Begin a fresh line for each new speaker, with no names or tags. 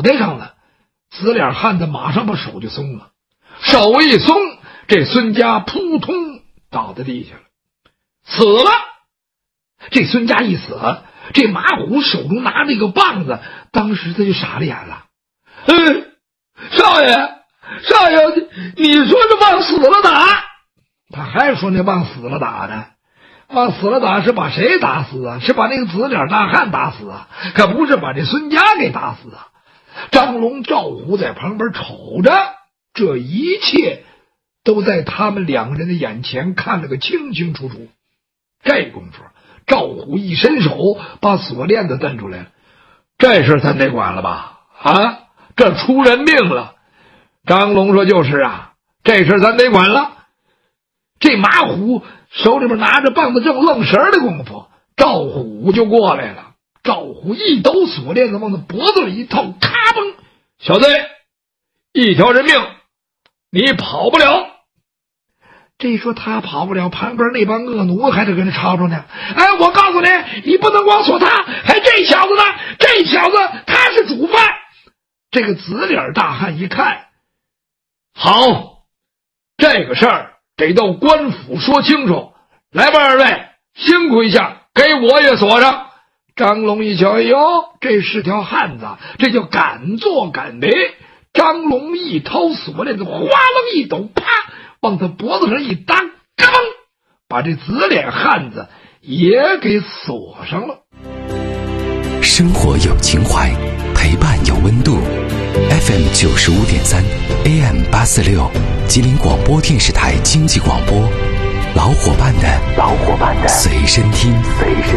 袋上了，紫脸汉子马上把手就松了，手一松，这孙家扑通倒在地下了，死了。这孙家一死，这马虎手中拿着一个棒子，当时他就傻了眼了。少爷，你说这往死了打？他还说那往死了打呢。往死了打是把谁打死啊？是把那个紫脸大汉打死啊，可不是把这孙家给打死啊。张龙、赵虎在旁边瞅着，这一切都在他们两个人的眼前看了个清清楚楚。这功夫，赵虎一伸手把锁链子蹬出来了。这事咱得管了吧？啊，这出人命了。张龙说就是啊，这事咱得管了。这马虎手里边拿着棒子正愣神的功夫，赵虎就过来了。赵虎一抖锁链子往他脖子里一套，咔嘣，小子，一条人命你跑不了。这说他跑不了，旁边那帮恶奴还得跟着吵吵呢。我告诉你，你不能光锁他，还这小子呢，这小子他是主犯。这个紫脸大汉一看，好，这个事儿得到官府说清楚。来吧，二位，辛苦一下，给我也锁上。张龙一瞧，哎呦，这是条汉子，这叫敢作敢为。张龙一掏锁链子，哗楞一抖，啪，往他脖子上一搭，嘎嘣，把这紫脸汉子也给锁上了。
生活有情怀，陪伴有温度。FM 95.3 AM 846，吉林广播电视台经济广播，老伙伴的随身听。